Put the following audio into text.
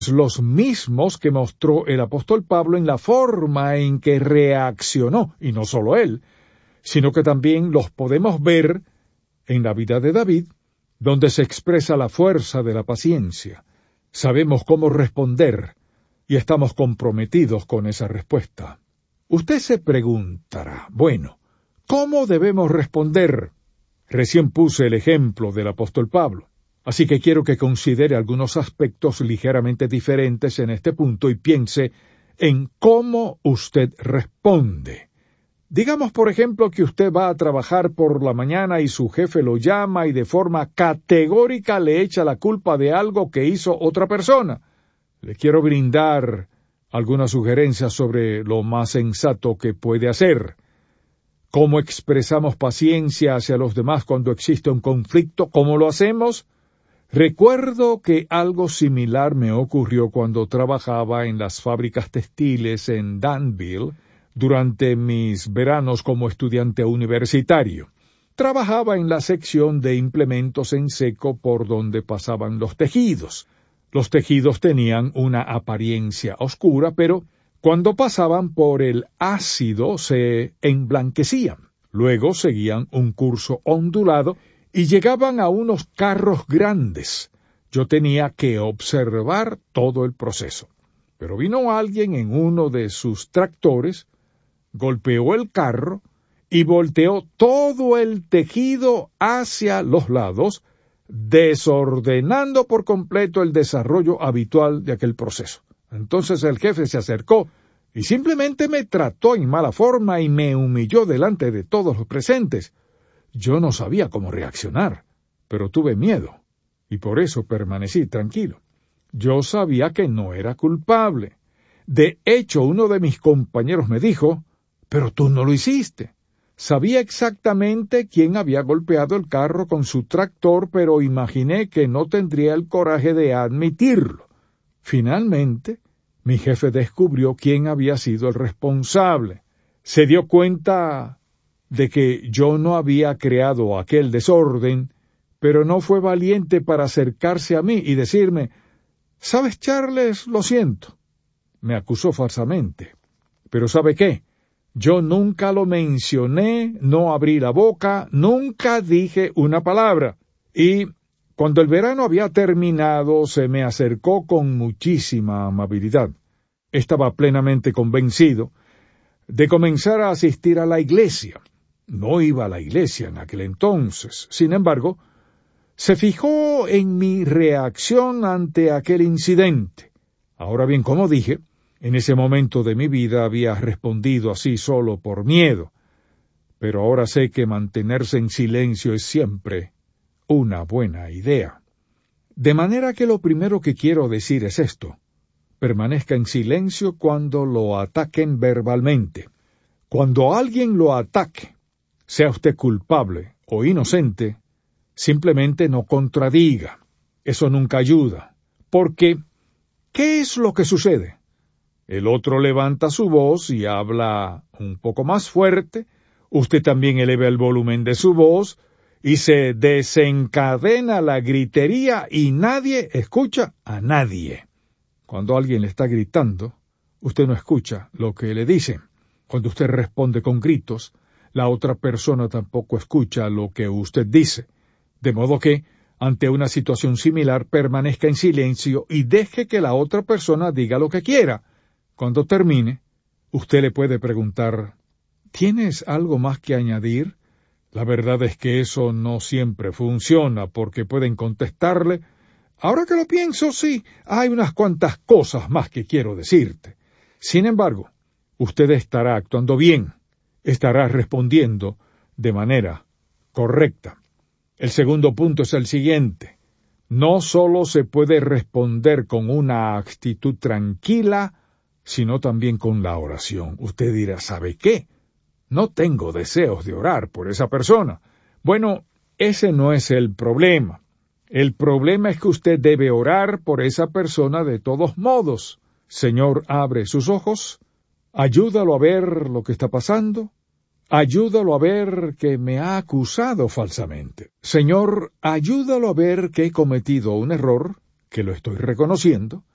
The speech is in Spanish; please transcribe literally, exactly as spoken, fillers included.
los mismos que mostró el apóstol Pablo en la forma en que reaccionó, y no solo él, sino que también los podemos ver en la vida de David, donde se expresa la fuerza de la paciencia. Sabemos cómo responder y estamos comprometidos con esa respuesta. Usted se preguntará, bueno, ¿cómo debemos responder? Recién puse el ejemplo del apóstol Pablo, así que quiero que considere algunos aspectos ligeramente diferentes en este punto y piense en cómo usted responde. Digamos, por ejemplo, que usted va a trabajar por la mañana y su jefe lo llama y de forma categórica le echa la culpa de algo que hizo otra persona. Le quiero brindar algunas sugerencias sobre lo más sensato que puede hacer. ¿Cómo expresamos paciencia hacia los demás cuando existe un conflicto? ¿Cómo lo hacemos? Recuerdo que algo similar me ocurrió cuando trabajaba en las fábricas textiles en Danville durante mis veranos como estudiante universitario. Trabajaba en la sección de implementos en seco por donde pasaban los tejidos. Los tejidos tenían una apariencia oscura, pero cuando pasaban por el ácido se emblanquecían. Luego seguían un curso ondulado y llegaban a unos carros grandes. Yo tenía que observar todo el proceso. Pero vino alguien en uno de sus tractores, golpeó el carro y volteó todo el tejido hacia los lados, desordenando por completo el desarrollo habitual de aquel proceso. Entonces el jefe se acercó y simplemente me trató en mala forma y me humilló delante de todos los presentes. Yo no sabía cómo reaccionar, pero tuve miedo, y por eso permanecí tranquilo. Yo sabía que no era culpable. De hecho, uno de mis compañeros me dijo, «Pero tú no lo hiciste». Sabía exactamente quién había golpeado el carro con su tractor, pero imaginé que no tendría el coraje de admitirlo. Finalmente, mi jefe descubrió quién había sido el responsable. Se dio cuenta de que yo no había creado aquel desorden, pero no fue valiente para acercarse a mí y decirme, «¿Sabes, Charles? Lo siento». Me acusó falsamente. Pero ¿sabe qué? Yo nunca lo mencioné, no abrí la boca, nunca dije una palabra. Y cuando el verano había terminado, se me acercó con muchísima amabilidad. Estaba plenamente convencido de comenzar a asistir a la iglesia. No iba a la iglesia en aquel entonces. Sin embargo, se fijó en mi reacción ante aquel incidente. Ahora bien, como dije, en ese momento de mi vida había respondido así solo por miedo, pero ahora sé que mantenerse en silencio es siempre una buena idea. De manera que lo primero que quiero decir es esto: permanezca en silencio cuando lo ataquen verbalmente. Cuando alguien lo ataque, sea usted culpable o inocente, simplemente no contradiga. Eso nunca ayuda, porque ¿qué es lo que sucede? El otro levanta su voz y habla un poco más fuerte, usted también eleva el volumen de su voz y se desencadena la gritería y nadie escucha a nadie. Cuando alguien le está gritando, usted no escucha lo que le dice. Cuando usted responde con gritos, la otra persona tampoco escucha lo que usted dice. De modo que, ante una situación similar, permanezca en silencio y deje que la otra persona diga lo que quiera. Cuando termine, usted le puede preguntar, ¿tienes algo más que añadir? La verdad es que eso no siempre funciona, porque pueden contestarle, ahora que lo pienso, sí, hay unas cuantas cosas más que quiero decirte. Sin embargo, usted estará actuando bien, estará respondiendo de manera correcta. El segundo punto es el siguiente: no solo se puede responder con una actitud tranquila, sino también con la oración. Usted dirá, ¿sabe qué? No tengo deseos de orar por esa persona. Bueno, ese no es el problema. El problema es que usted debe orar por esa persona de todos modos. Señor, abre sus ojos, ayúdalo a ver lo que está pasando, ayúdalo a ver que me ha acusado falsamente. Señor, ayúdalo a ver que he cometido un error, que lo estoy reconociendo,